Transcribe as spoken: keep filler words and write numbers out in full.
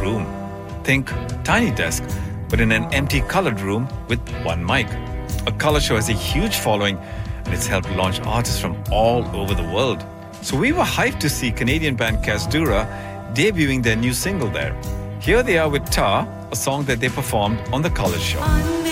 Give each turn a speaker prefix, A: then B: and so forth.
A: room. Think Tiny Desk, but in an empty colored room with one mic. A color show has a huge following and it's helped launch artists from all over the world. So we were hyped to see Canadian band Casdura debuting their new single there. Here they are with Tar, a song that they performed on the Color Show.